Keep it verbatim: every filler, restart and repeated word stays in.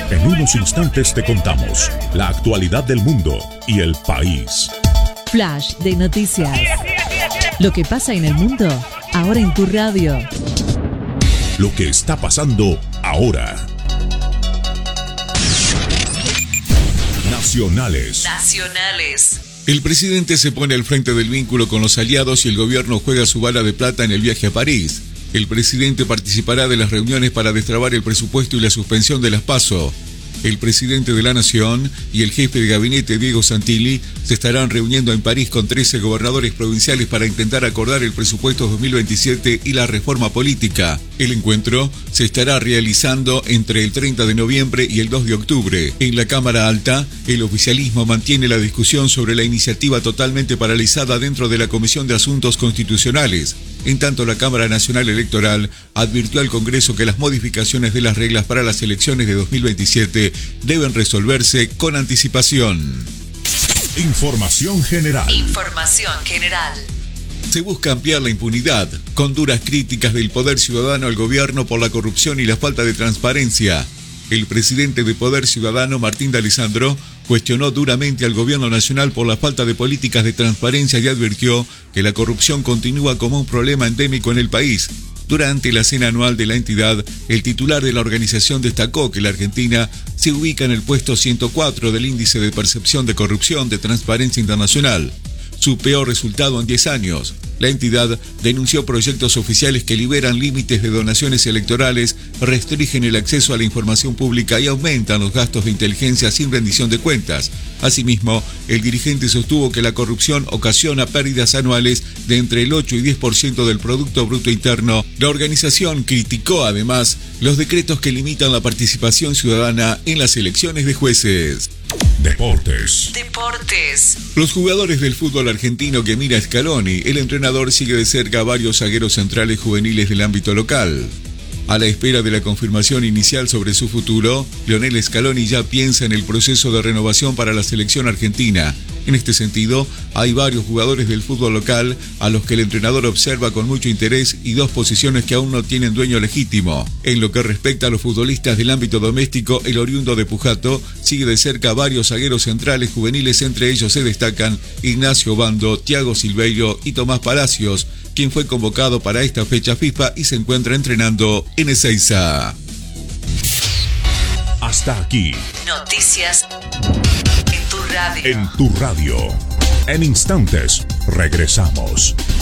En unos instantes te contamos la actualidad del mundo y el país. Flash de noticias. Lo que pasa en el mundo, ahora en tu radio. Lo que está pasando ahora. Nacionales. Nacionales. El presidente se pone al frente del vínculo con los aliados y el gobierno juega su bala de plata en el viaje a París. El presidente participará de las reuniones para destrabar el presupuesto y la suspensión de las PASO. El presidente de la Nación y el jefe de gabinete Diego Santilli se estarán reuniendo en París con trece gobernadores provinciales para intentar acordar el presupuesto dos mil veintisiete y la reforma política. El encuentro se estará realizando entre el treinta de noviembre y el dos de octubre. En la Cámara Alta, el oficialismo mantiene la discusión sobre la iniciativa totalmente paralizada dentro de la Comisión de Asuntos Constitucionales. En tanto, la Cámara Nacional Electoral advirtió al Congreso que las modificaciones de las reglas para las elecciones de dos mil veintisiete deben resolverse con anticipación. Información general. Información general. Se busca ampliar la impunidad, con duras críticas del Poder Ciudadano al gobierno por la corrupción y la falta de transparencia. El presidente de Poder Ciudadano, Martín D'Alessandro, cuestionó duramente al gobierno nacional por la falta de políticas de transparencia y advirtió que la corrupción continúa como un problema endémico en el país. Durante la cena anual de la entidad, el titular de la organización destacó que la Argentina se ubica en el puesto ciento cuatro del índice de percepción de corrupción de Transparencia Internacional, su peor resultado en diez años. La entidad denunció proyectos oficiales que liberan límites de donaciones electorales, restringen el acceso a la información pública y aumentan los gastos de inteligencia sin rendición de cuentas. Asimismo, el dirigente sostuvo que la corrupción ocasiona pérdidas anuales de entre el ocho y diez por ciento del Producto Bruto Interno. La organización criticó además los decretos que limitan la participación ciudadana en las elecciones de jueces. Deportes. Deportes. Los jugadores del fútbol argentino que mira Scaloni, el entrenador sigue de cerca a varios zagueros centrales juveniles del ámbito local. A la espera de la confirmación inicial sobre su futuro, Lionel Scaloni ya piensa en el proceso de renovación para la selección argentina. En este sentido, hay varios jugadores del fútbol local a los que el entrenador observa con mucho interés y dos posiciones que aún no tienen dueño legítimo. En lo que respecta a los futbolistas del ámbito doméstico, el oriundo de Pujato sigue de cerca a varios zagueros centrales juveniles, entre ellos se destacan Ignacio Bando, Thiago Silveiro y Tomás Palacios, quien fue convocado para esta fecha FIFA y se encuentra entrenando en Ezeiza. Hasta aquí. Noticias en tu radio. En tu radio. En instantes, regresamos.